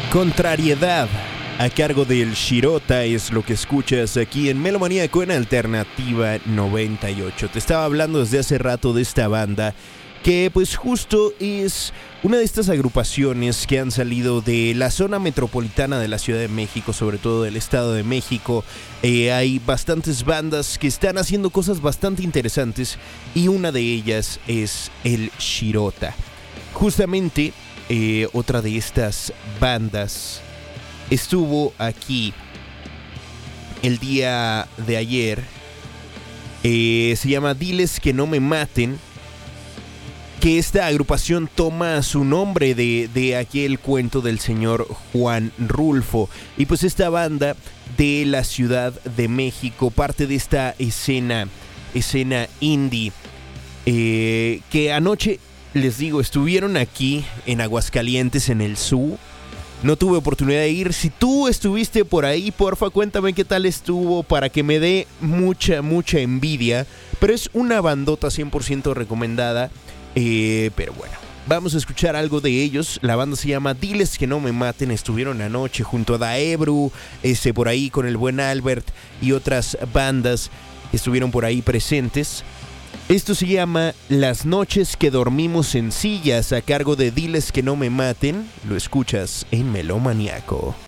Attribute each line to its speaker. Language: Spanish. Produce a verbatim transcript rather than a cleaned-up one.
Speaker 1: Contrariedad, a cargo del Shirota, es lo que escuchas aquí en Melomaníaco en Alternativa noventa y ocho. Te estaba hablando desde hace rato de esta banda, que pues justo es una de estas agrupaciones que han salido de la zona metropolitana de la Ciudad de México, sobre todo del Estado de México. Eh, hay bastantes bandas que están haciendo cosas bastante interesantes y una de ellas es el Shirota. Justamente, eh, otra de estas bandas estuvo aquí el día de ayer. Eh, se llama Diles que no me maten, que esta agrupación toma su nombre de, de aquel cuento del señor Juan Rulfo. Y pues esta banda de la Ciudad de México, parte de esta escena, escena indie, eh, que anoche, les digo, estuvieron aquí en Aguascalientes, en el S U. No tuve oportunidad de ir. Si tú estuviste por ahí, porfa, cuéntame qué tal estuvo para que me dé mucha, mucha envidia. Pero es una bandota cien por ciento recomendada. Eh, pero bueno, vamos a escuchar algo de ellos. La banda se llama Diles que no me maten. Estuvieron anoche junto a Daebru, este, por ahí con el buen Albert y otras bandas que estuvieron por ahí presentes. Esto se llama Las noches que dormimos en sillas, a cargo de Diles que no me maten. Lo escuchas en Melomaníaco.